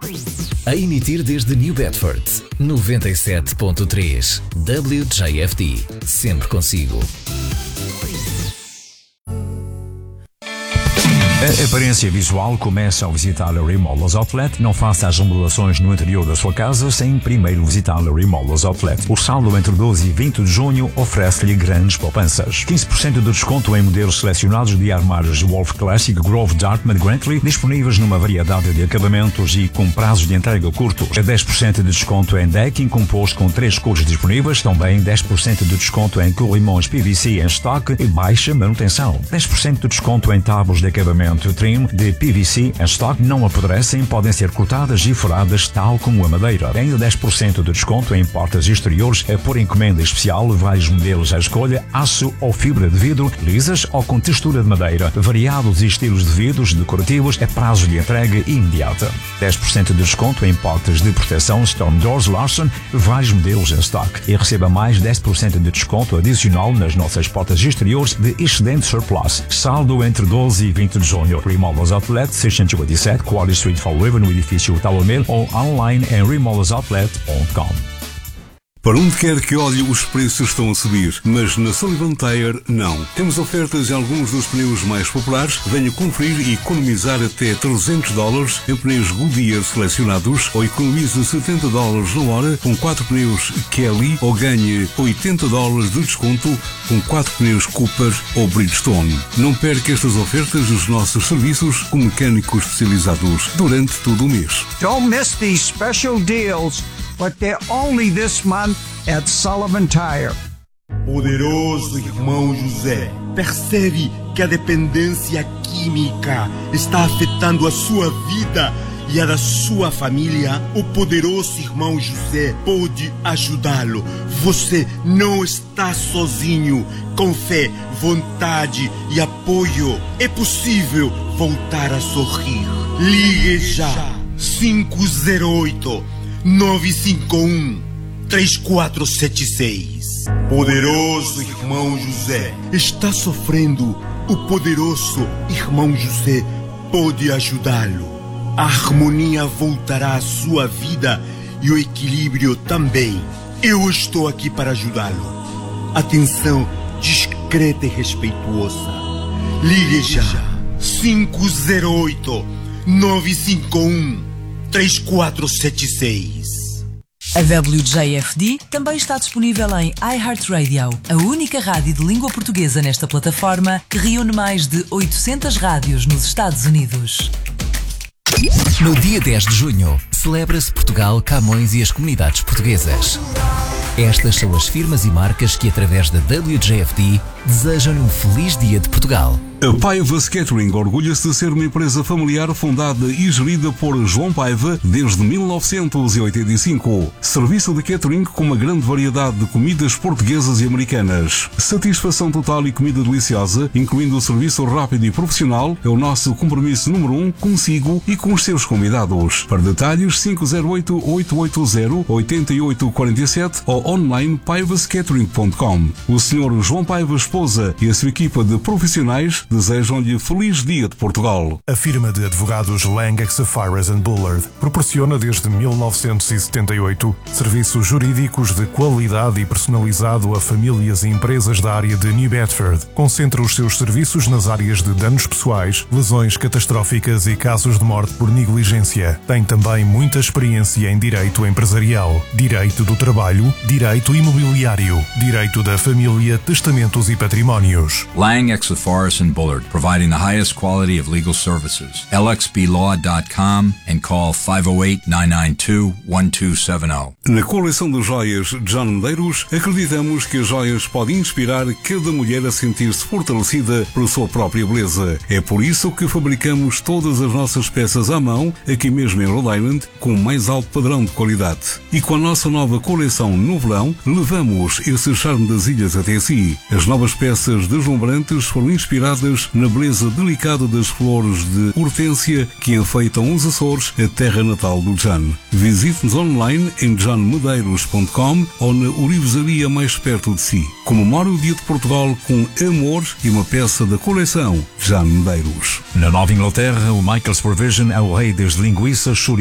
A emitir desde New Bedford, 97.3 WJFD, sempre consigo. A aparência visual começa ao visitar a Remodels Outlet. Não faça as remodelações no interior da sua casa sem primeiro visitar a Remodels Outlet. O saldo entre 12 e 20 de junho oferece-lhe grandes poupanças. 15% de desconto em modelos selecionados de armários Wolf Classic, Grove, Dartmouth, Grantley, disponíveis numa variedade de acabamentos e com prazos de entrega curtos. 10% de desconto em decking composto com 3 cores disponíveis. Também 10% de desconto em corrimões PVC em estoque e baixa manutenção. 10% de desconto em tábuas de acabamento trim de PVC em stock, não apodrecem, podem ser cortadas e furadas tal como a madeira. Ainda 10% de desconto em portas exteriores por encomenda especial, vários modelos à escolha, aço ou fibra de vidro, lisas ou com textura de madeira, variados estilos de vidros decorativos, prazo de entrega imediata. 10% de desconto em portas de proteção Storm Doors Larson, vários modelos em stock, e receba mais 10% de desconto adicional nas nossas portas exteriores de excedente surplus. Saldo entre 12 e 20 de junho. Remodels Outlet, 687 Quarry Street, Fall River, no edifício Tower Mill, ou online em remodelsoutlet.com. Para onde quer que olhe, os preços estão a subir, mas na Sullivan Tire não. Temos ofertas em alguns dos pneus mais populares. Venha conferir e economizar até $300 em pneus Goodyear selecionados, ou economize $70 na hora com 4 pneus Kelly, ou ganhe $80 de desconto com 4 pneus Cooper ou Bridgestone. Não perca estas ofertas dos nossos serviços com mecânicos especializados durante todo o mês. Don't miss these special deals, but they're only this month at Sullivan Tire. Poderoso irmão José, percebe que a dependência química está afetando a sua vida e a da sua família? O poderoso irmão José pode ajudá-lo. Você não está sozinho. Com fé, vontade e apoio, é possível voltar a sorrir. Ligue já 508-951-3476. Poderoso irmão José está sofrendo. O poderoso irmão José pode ajudá-lo. A harmonia voltará à sua vida e o equilíbrio também. Eu estou aqui para ajudá-lo. Atenção discreta e respeituosa. Ligue já 508-951-3476. A WJFD também está disponível em iHeartRadio, a única rádio de língua portuguesa nesta plataforma que reúne mais de 800 rádios nos Estados Unidos. No dia 10 de junho, celebra-se Portugal, Camões e as comunidades portuguesas. Estas são as firmas e marcas que, através da WJFD, desejam-lhe um feliz dia de Portugal. A Paivas Catering orgulha-se de ser uma empresa familiar fundada e gerida por João Paiva desde 1985. Serviço de catering com uma grande variedade de comidas portuguesas e americanas. Satisfação total e comida deliciosa, incluindo o serviço rápido e profissional, é o nosso compromisso número 1 consigo e com os seus convidados. Para detalhes, 508-880-8847 ou online paivascatering.com. O Sr. João Paiva Esposa e a sua equipa de profissionais desejam-lhe feliz dia de Portugal. A firma de advogados Lang, Sapphires & Bullard proporciona desde 1978 serviços jurídicos de qualidade e personalizado a famílias e empresas da área de New Bedford. Concentra os seus serviços nas áreas de danos pessoais, lesões catastróficas e casos de morte por negligência. Tem também muita experiência em direito empresarial, direito do trabalho, direito imobiliário, direito da família, testamentos e patrimónios. Lang, Sapphires & Bullard, providing the highest quality of legal services. lxblaw.com and call 508-992-1270. Na coleção de joias John Medeiros, acreditamos que as joias podem inspirar cada mulher a sentir-se fortalecida pela sua própria beleza. É por isso que fabricamos todas as nossas peças à mão, aqui mesmo em Rhode Island, com o mais alto padrão de qualidade. E com a nossa nova coleção no verão, levamos esse charme das ilhas até si. As novas peças deslumbrantes foram inspiradas na beleza delicada das flores de hortênsia que enfeitam os Açores, a terra natal do John. Visite-nos online em johnmedeiros.com ou na orivesaria mais perto de si. Comemore o Dia de Portugal com amor e uma peça da coleção John Medeiros. Na Nova Inglaterra, o Michael's Provision é o rei das linguiças,